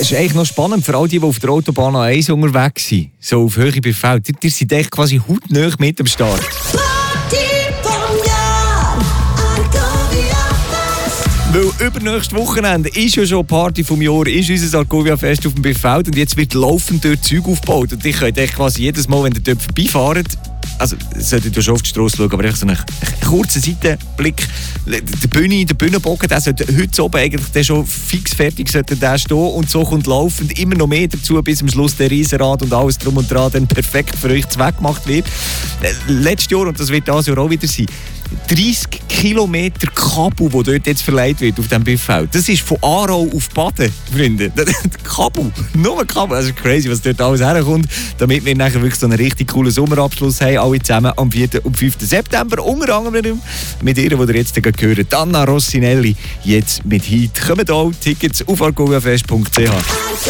Es ist eigentlich noch spannend für all die auf der Autobahn A1 unterwegs sind, so auf Höhe bei Feld. Die sind echt quasi hautnah mit am Start. Weil übernächstes Wochenende ist ja schon Party vom Jahr, ist unser Argovia-Fest auf dem Biffeld und jetzt wird laufend dort Zeug aufgebaut. Und ich könnt echt quasi jedes Mal, wenn ihr dort vorbeifahrt, also solltet ihr schon auf die Strasse schauen, aber einfach so einen kurzen Seitenblick. Der Bühnenbogen, der sollte heute oben eigentlich schon fix fertig sollte der stehen und so kommt laufend immer noch mehr dazu, bis am Schluss der Riesenrad und alles drum und dran dann perfekt für euch zweckgemacht wird. Letztes Jahr, und das wird dieses Jahr auch wieder sein, 30 Kilometer Kabel, das dort jetzt verleiht wird auf diesem Biffeld. Das ist von Aarau auf Baden, Freunde. Kabel, nur Kabel. Das ist crazy, was dort alles herkommt, damit wir nachher wirklich so einen richtig coolen Sommerabschluss haben, alle zusammen am 4. und 5. September. Unter anderem mit ihr, die ihr jetzt hört, Anna Rossinelli, jetzt mit Heat. Kommt auch Tickets auf argoviafest.ch.